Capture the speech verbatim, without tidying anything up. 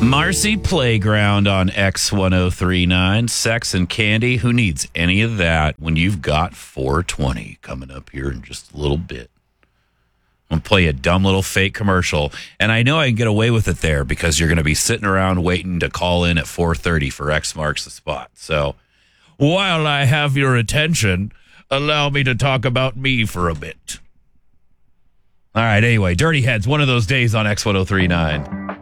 Marcy Playground on X ten thirty-nine. Sex and candy. Who needs any of that when you've got four twenty coming up here in just a little bit? I'm going to play a dumb little fake commercial. And I know I can get away with it there because you're going to be sitting around waiting to call in at four thirty for X Marks the Spot. So while I have your attention, allow me to talk about me for a bit. All right, anyway, Dirty Heads, one of those days on X ten thirty-nine.